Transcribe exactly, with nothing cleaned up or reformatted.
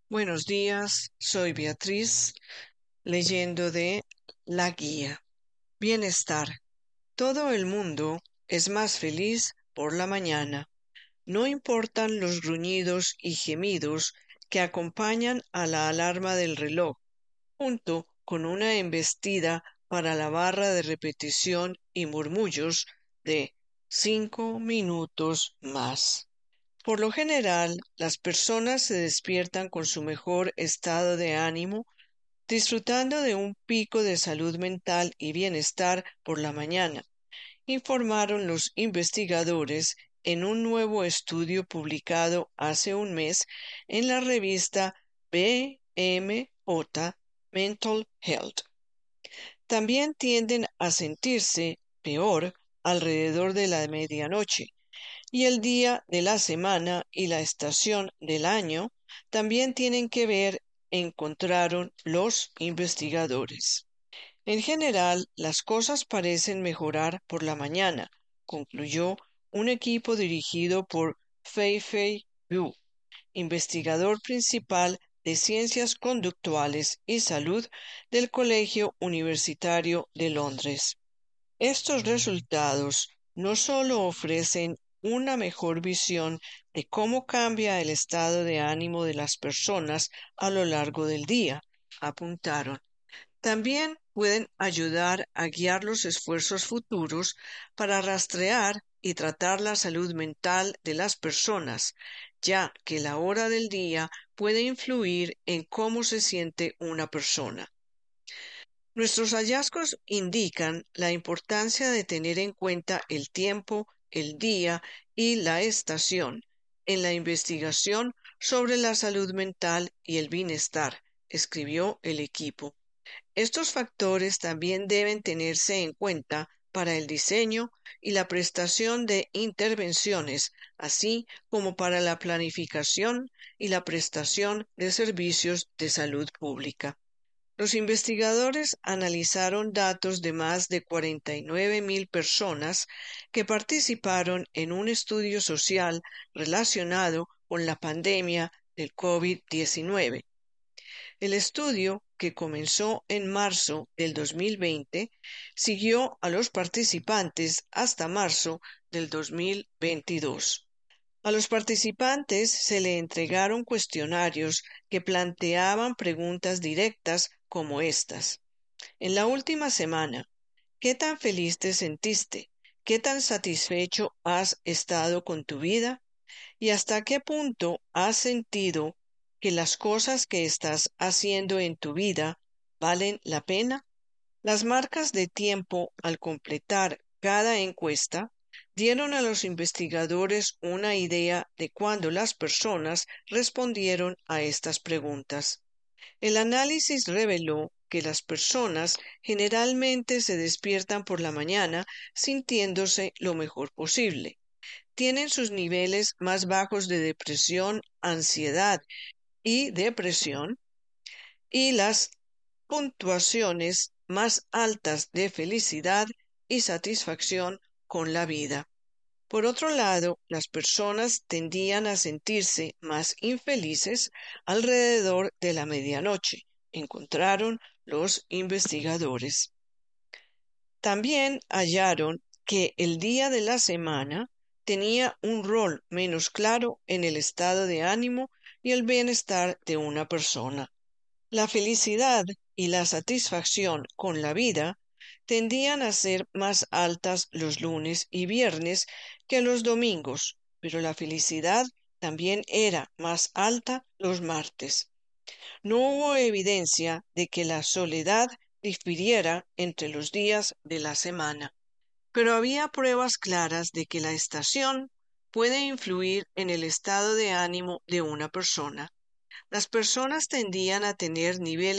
Buenos días, soy Beatriz, leyendo de La Guía. Bienestar. Todo el mundo es más feliz por la mañana. No importan los gruñidos y gemidos que acompañan a la alarma del reloj, junto con una embestida para la barra de repetición y murmullos de cinco minutos más. Por lo general, las personas se despiertan con su mejor estado de ánimo, disfrutando de un pico de salud mental y bienestar por la mañana, informaron los investigadores en un nuevo estudio publicado hace un mes en la revista B M J Mental Health. También tienden a sentirse peor alrededor de la medianoche, y el día de la semana y la estación del año también tienen que ver, encontraron los investigadores. En general, las cosas parecen mejorar por la mañana, concluyó un equipo dirigido por Fei-Fei Wu, investigador principal de Ciencias Conductuales y Salud del Colegio Universitario de Londres. Estos resultados no solo ofrecen una mejor visión de cómo cambia el estado de ánimo de las personas a lo largo del día, apuntaron. También pueden ayudar a guiar los esfuerzos futuros para rastrear y tratar la salud mental de las personas, ya que la hora del día puede influir en cómo se siente una persona. Nuestros hallazgos indican la importancia de tener en cuenta el tiempo, el día y la estación en la investigación sobre la salud mental y el bienestar, escribió el equipo. Estos factores también deben tenerse en cuenta para el diseño y la prestación de intervenciones, así como para la planificación y la prestación de servicios de salud pública. Los investigadores analizaron datos de más de cuarenta y nueve mil personas que participaron en un estudio social relacionado con la pandemia del COVID diecinueve. El estudio, que comenzó en marzo del dos mil veinte, siguió a los participantes hasta marzo del dos mil veintidós. A los participantes se le entregaron cuestionarios que planteaban preguntas directas como estas. En la última semana, ¿qué tan feliz te sentiste? ¿Qué tan satisfecho has estado con tu vida? ¿Y hasta qué punto has sentido que las cosas que estás haciendo en tu vida valen la pena? Las marcas de tiempo al completar cada encuesta dieron a los investigadores una idea de cuándo las personas respondieron a estas preguntas. El análisis reveló que las personas generalmente se despiertan por la mañana sintiéndose lo mejor posible. Tienen sus niveles más bajos de depresión, ansiedad y depresión y las puntuaciones más altas de felicidad y satisfacción con la vida. Por otro lado, las personas tendían a sentirse más infelices alrededor de la medianoche, encontraron los investigadores. También hallaron que el día de la semana tenía un rol menos claro en el estado de ánimo y el bienestar de una persona. La felicidad y la satisfacción con la vida tendían a ser más altas los lunes y viernes que los domingos, pero la felicidad también era más alta los martes. No hubo evidencia de que la soledad difiriera entre los días de la semana, pero había pruebas claras de que la estación puede influir en el estado de ánimo de una persona. Las personas tendían a tener niveles